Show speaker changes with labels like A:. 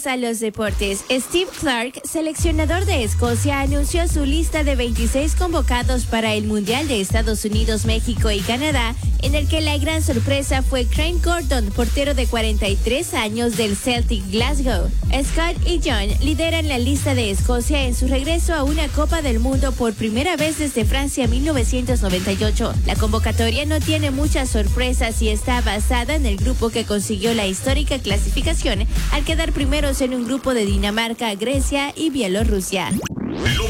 A: Vamos a los deportes. Steve Clark, seleccionador de Escocia, anunció su lista de 26 convocados para el Mundial de Estados Unidos, México y Canadá, en el que la gran sorpresa fue Crane Gordon, portero de 43 años del Celtic Glasgow. Scott y John lideran la lista de Escocia en su regreso a una Copa del Mundo por primera vez desde Francia 1998. La convocatoria no tiene muchas sorpresas y está basada en el grupo que consiguió la histórica clasificación al quedar primeros en un grupo de Dinamarca, Grecia y Bielorrusia.